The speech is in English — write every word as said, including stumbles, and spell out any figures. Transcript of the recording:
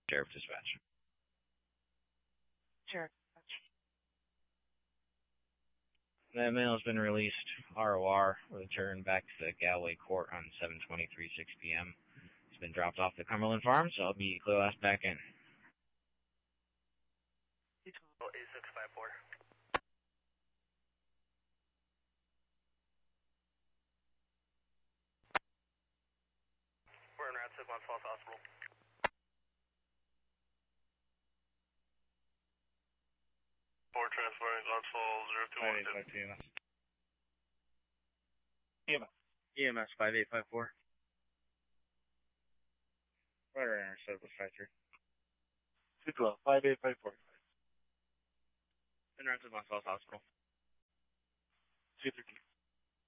Sheriff Dispatch. Sure. That mail has been released. R O R will return back to the Galway Court on seven twenty-three, six p m It's been dropped off the Cumberland Farm, so I'll be clear last back in. A six five four. We're in Rapid One Falls Hospital. Four transferring Glens Falls zero two one two. E M S. E M S five eight five four. Right around our service factory. two twelve, five eight five four. In Rapid One Falls Hospital. two thirteen.